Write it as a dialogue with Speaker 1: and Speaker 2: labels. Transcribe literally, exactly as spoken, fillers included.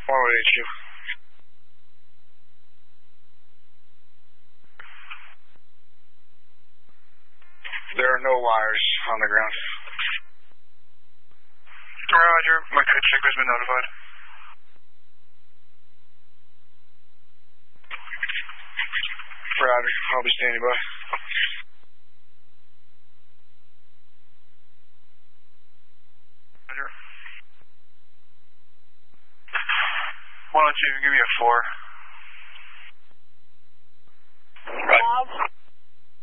Speaker 1: One with H Q. There are no wires on the ground.
Speaker 2: Roger, my code checker's been notified.
Speaker 1: Roger, I'll be standing by.
Speaker 2: Roger. One oh two, give me a four.